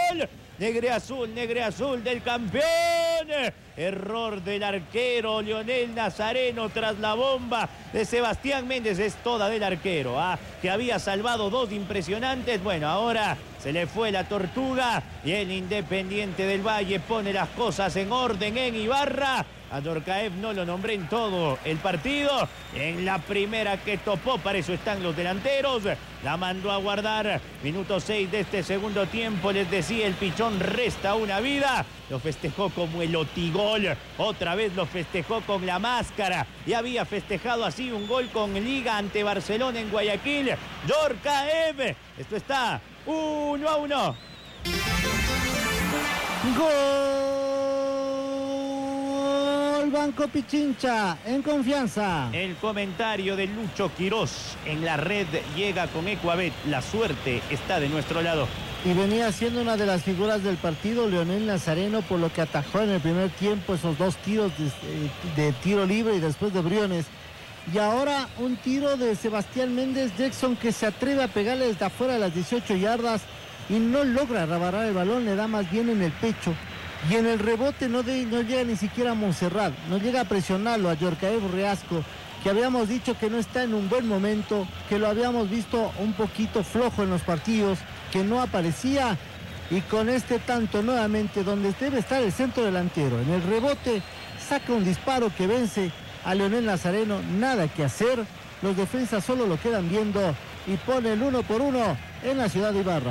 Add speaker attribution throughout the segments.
Speaker 1: Negre azul del campeón. Error del arquero Leonel Nazareno tras la bomba de Sebastián Méndez. Es toda del arquero, que había salvado dos impresionantes. Bueno, ahora se le fue la tortuga y el Independiente del Valle pone las cosas en orden en Ibarra. A Dorcaev no lo nombré en todo el partido. En la primera que topó, para eso están los delanteros. La mandó a guardar. Minuto 6 de este segundo tiempo. Les decía, el Pichón resta una vida. Lo festejó como el Otigol. Otra vez lo festejó con la máscara. Y había festejado así un gol con Liga ante Barcelona en Guayaquil. Dorcaev. Esto está 1-1.
Speaker 2: ¡Gol! Banco Pichincha, en confianza.
Speaker 1: El comentario de Lucho Quirós en la red llega con Ecuabet. La suerte está de nuestro lado.
Speaker 2: Y venía siendo una de las figuras del partido Leonel Nazareno, por lo que atajó en el primer tiempo esos dos tiros de tiro libre y después de Briones. Y ahora un tiro de Sebastián Méndez Jackson, que se atreve a pegarle desde afuera de las 18 yardas y no logra rebarrar el balón, le da más bien en el pecho. Y en el rebote no llega ni siquiera a Montserrat, no llega a presionarlo a Dorcaev Reasco, que habíamos dicho que no está en un buen momento, que lo habíamos visto un poquito flojo en los partidos, que no aparecía, y con este tanto nuevamente donde debe estar el centro delantero. En el rebote saca un disparo que vence a Leonel Nazareno, nada que hacer, los defensas solo lo quedan viendo y pone el 1-1 en la ciudad de Ibarra.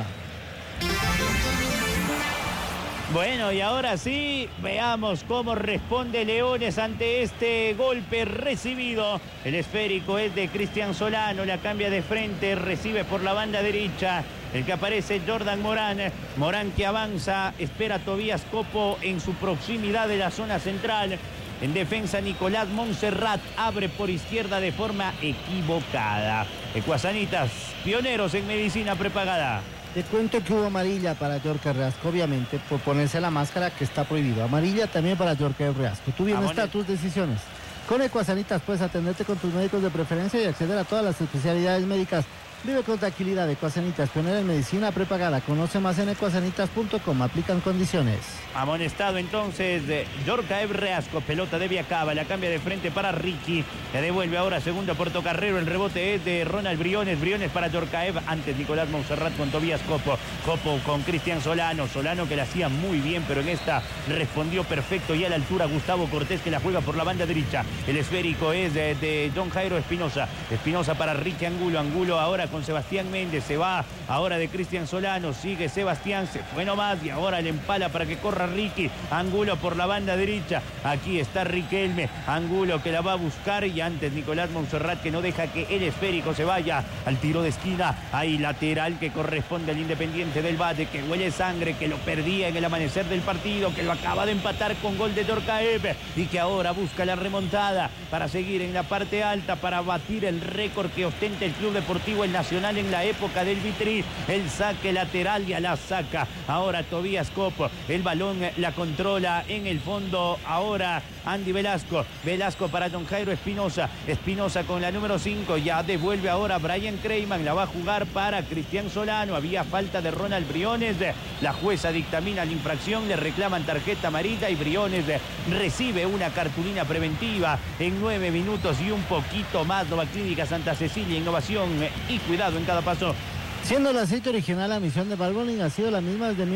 Speaker 1: Bueno, y ahora sí, veamos cómo responde Leones ante este golpe recibido. El esférico es de Cristian Solano, la cambia de frente, recibe por la banda derecha. El que aparece Jordan Morán. Morán que avanza, espera a Tobías Copo en su proximidad de la zona central. En defensa, Nicolás Montserrat abre por izquierda de forma equivocada. Ecuasanitas, pioneros en medicina prepagada.
Speaker 2: Te cuento que hubo amarilla para Dorcaev Reasco, obviamente, por ponerse la máscara, que está prohibido. Amarilla también para Dorcaev Reasco. Tú bien está tus decisiones. Con Ecuasanitas puedes atenderte con tus médicos de preferencia y acceder a todas las especialidades médicas. Vive con tranquilidad. Ecuasanitas, pionera en medicina prepagada. Conoce más en ecuasanitas.com. Aplican condiciones.
Speaker 1: Amonestado entonces Dorcaev Reasco. Pelota de Viacaba. La cambia de frente para Ricky. Le devuelve ahora segundo Portocarrero. El rebote es de Ronald Briones. Briones para Dorcaev. Antes Nicolás Montserrat con Tobías Copo. Copo con Cristian Solano. Solano que la hacía muy bien, pero en esta respondió perfecto. Y a la altura Gustavo Cortés, que la juega por la banda derecha. El esférico es de Don Jairo Espinosa. Espinosa para Ricky Angulo. Angulo ahora con Sebastián Méndez. Se va ahora de Cristian Solano. Sigue Sebastián. Se fue nomás y ahora le empala para que corra Ricky. Angulo por la banda derecha. Aquí está Riquelme. Angulo que la va a buscar y antes Nicolás Montserrat, que no deja que el esférico se vaya al tiro de esquina. Ahí lateral que corresponde al Independiente del Valle, que huele sangre, que lo perdía en el amanecer del partido, que lo acaba de empatar con gol de Dorcaev y que ahora busca la remontada para seguir en la parte alta, para batir el récord que ostenta el Club Deportivo El Nacional en la época del Vitrí. El saque lateral, ya la saca ahora Tobías Copo. El balón la controla en el fondo ahora Andy Velasco. Velasco para Don Jairo Espinosa. Espinosa con la número 5. Ya devuelve ahora Brian Creyman. La va a jugar para Cristian Solano. Había falta de Ronald Briones. La jueza dictamina la infracción. Le reclaman tarjeta amarilla y Briones recibe una cartulina preventiva en 9 minutos y un poquito más. Nova Clínica Santa Cecilia. Innovación y cuidado en cada paso.
Speaker 2: Siendo el aceite original, la misión de Valvoline ha sido la misma desde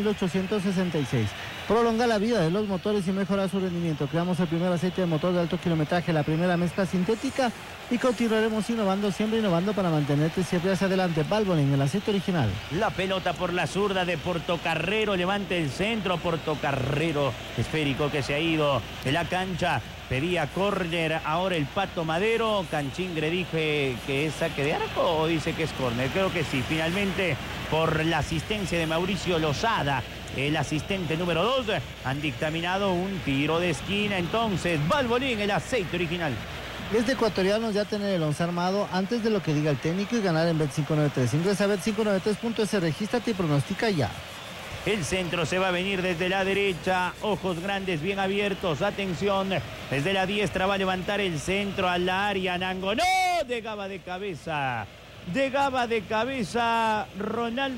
Speaker 2: 1866. Prolongar la vida de los motores y mejorar su rendimiento. Creamos el primer aceite de motor de alto kilometraje, la primera mezcla sintética, y continuaremos innovando, siempre innovando para mantenerte siempre hacia adelante. Valvoline, el aceite original.
Speaker 1: La pelota por la zurda de Portocarrero, levanta el centro. Portocarrero, esférico que se ha ido de la cancha. Pedía córner ahora el Pato Madero. Canchingre dije que es saque de arco o dice que es córner. Creo que sí. Finalmente, por la asistencia de Mauricio Lozada, el asistente número 2, han dictaminado un tiro de esquina. Entonces, Valvoline, el aceite original.
Speaker 2: Es de ecuatorianos ya tener el 11 armado antes de lo que diga el técnico y ganar en Bet593. Ingresa a Bet593.es, regístrate y pronostica ya.
Speaker 1: El centro se va a venir desde la derecha. Ojos grandes, bien abiertos. Atención. Desde la diestra va a levantar el centro al área. Nango. ¡No! Llegaba de cabeza. Llegaba de cabeza Ronaldo.